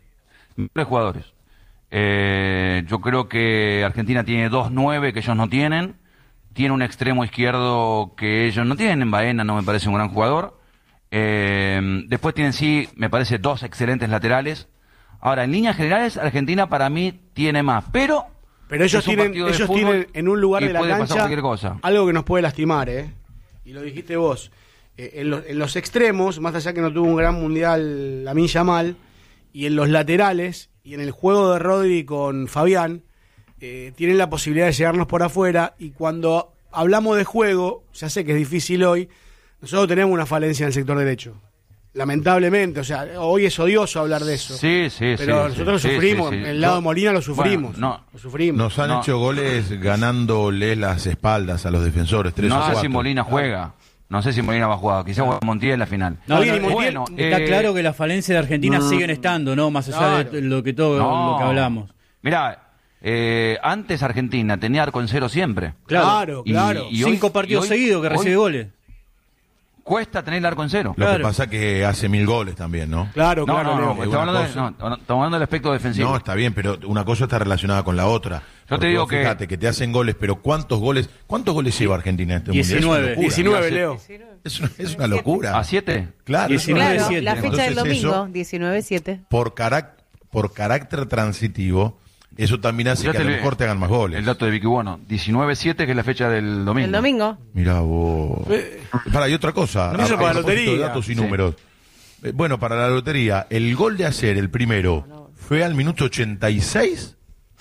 Yo creo que Argentina tiene 2-9 que ellos no tienen. Tiene un extremo izquierdo que ellos no tienen. Baena no me parece un gran jugador. Después tienen, sí, me parece 2 excelentes laterales. Ahora, en líneas generales, Argentina para mí tiene más. Pero ellos tienen en un lugar de la cancha algo que nos puede lastimar, y lo dijiste vos. En los extremos, más allá que no tuvo un gran mundial Lamine Yamal, y en los laterales y en el juego de Rodri con Fabián, tienen la posibilidad de llegarnos por afuera. Y cuando hablamos de juego, ya sé que es difícil hoy, nosotros tenemos una falencia en el sector derecho. Lamentablemente, o sea, hoy es odioso hablar de eso. Sí, pero nosotros lo sufrimos, el lado de Molina lo sufrimos. Lo sufrimos. Nos han hecho goles ganándole las espaldas a los defensores. 3 o 4. No sé si Molina juega. No sé si Molina va a jugar. Quizás juega Montiel en la final. Está claro que las falencias de Argentina siguen estando, ¿no? Más allá de lo que hablamos. Mirá, antes Argentina tenía arco en cero siempre. Claro. Y 5 partidos seguidos que recibe goles. Cuesta tener el arco en cero. Lo que pasa es que hace 1000 goles también, ¿no? Claro. Estamos hablando del aspecto defensivo. No, está bien, pero una cosa está relacionada con la otra. Yo te digo fíjate que te hacen goles, pero ¿cuántos goles lleva Argentina en este 19, mundial? 19, Leo. Es una locura. ¿A 7? Claro. 19-7. La fecha del domingo, 19-7. Por carácter transitivo, eso también hace que a lo mejor te hagan más goles. El dato de Vicky Bueno, 19-7, que es la fecha del domingo. El domingo. Mirá vos. Y otra cosa. Eso para la lotería. Datos y números. Bueno, para la lotería, el gol de ayer, el primero, ¿fue al minuto 86?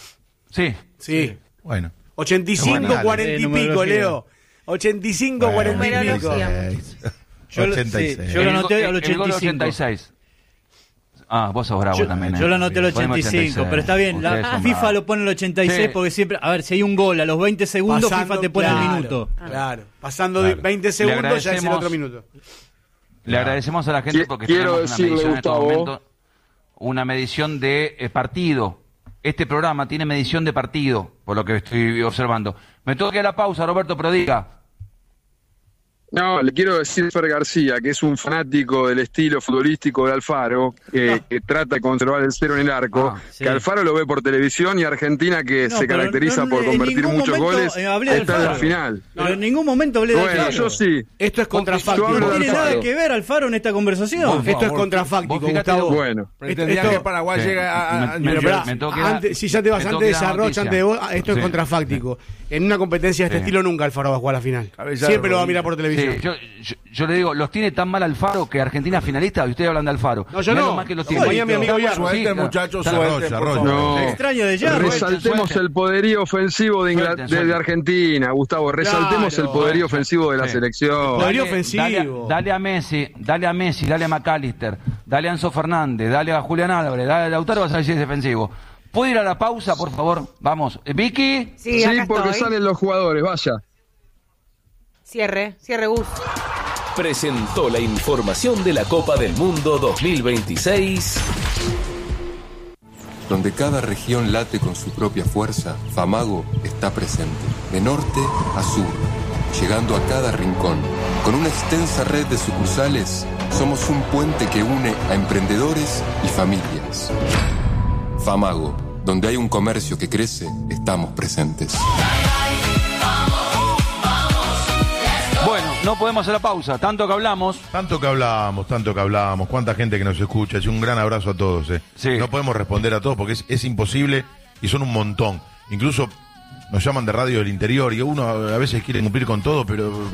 Sí. Bueno. 85, 40 y pico, Leo. 85, 40 y pico. 86. Yo lo anoté al 85. El gol 86. Vos sos bravo también. Yo lo anoté al 85, pero está bien. La FIFA lo pone al 86 porque siempre, a ver, si hay un gol a los 20 segundos, FIFA te pone el minuto. Claro, pasando de 20 segundos ya es el otro minuto. Le agradecemos a la gente porque tenemos una medición en este momento, una medición de partido. Este programa tiene medición de partido, por lo que estoy observando. Me tengo que ir a la pausa, Roberto, pero diga. No, le quiero decir a Fer García, que es un fanático del estilo futbolístico de Alfaro, que trata de conservar el cero en el arco, que Alfaro lo ve por televisión y Argentina, que se caracteriza por convertir muchos goles, está en la final. Pero en ningún momento hablé de Alfaro. Yo sí. Esto es contrafáctico. No tiene nada que ver Alfaro en esta conversación. Esto es contrafáctico, Gustavo. Bueno. Pretendía que Paraguay llegue a... Si ya te vas antes de Sarroch, antes de vos, esto es contrafáctico. En una competencia de este estilo nunca Alfaro va a jugar a la final. Siempre lo va a mirar por televisión. Yo le digo, los tiene tan mal Alfaro que Argentina es finalista y ustedes hablan de Alfaro. No, yo no. Más que los tiene. Mi amigo ya. Suelte, muchachos, suelte. No. Extraño de ya. Resaltemos el poderío ofensivo de Argentina, Gustavo. Resaltemos el poderío ofensivo de la selección. Poderío ofensivo. Dale a Messi, dale a McAllister, dale a Enzo Fernández, dale a Julián Álvarez, dale a Lautaro, vas a ver si es defensivo. ¿Puedo ir a la pausa, por favor? Vamos. ¿Vicky? Sí, porque salen los jugadores, vaya. Cierre Gus. Presentó la información de la Copa del Mundo 2026. Donde cada región late con su propia fuerza, Famago está presente, de norte a sur, llegando a cada rincón. Con una extensa red de sucursales, somos un puente que une a emprendedores y familias. Famago, donde hay un comercio que crece, estamos presentes. Bueno, No podemos hacer la pausa, tanto que hablamos. Tanto que hablamos. Cuánta gente que nos escucha. Es un gran abrazo a todos. Sí. No podemos responder a todos porque es imposible y son un montón. Incluso nos llaman de radio del interior y uno a veces quiere cumplir con todo, pero